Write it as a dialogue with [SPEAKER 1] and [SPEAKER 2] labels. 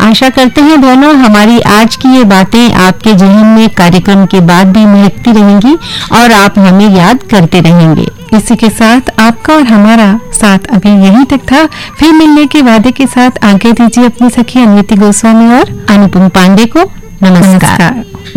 [SPEAKER 1] आशा करते हैं दोनों हमारी आज की ये बातें आपके जहन में कार्यक्रम के बाद भी महकती रहेंगी और आप हमें याद करते रहेंगे।
[SPEAKER 2] इसी के साथ आपका और हमारा साथ अभी यहीं तक था। फिर मिलने के वादे के साथ आगे दीजिए अपनी सखी अन्विति गोस्वामी और
[SPEAKER 1] अनुपम पांडे को नमस्कार।